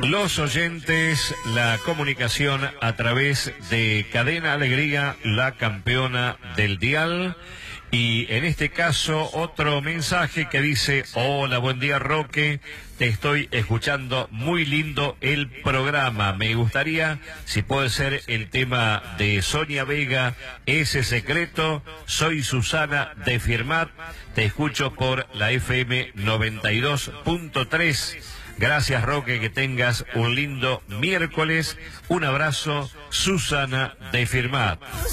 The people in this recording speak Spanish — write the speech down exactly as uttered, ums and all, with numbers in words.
los oyentes, la comunicación a través de Cadena Alegría, la campeona del dial. Y en este caso, otro mensaje que dice: hola, buen día, Roque, te estoy escuchando, muy lindo el programa. Me gustaría, si puede ser, el tema de Sonia Vega, Ese Secreto. Soy Susana de Firmat, te escucho por la F M noventa y dos punto tres. Gracias, Roque, que tengas un lindo miércoles. Un abrazo, Susana de Firmat.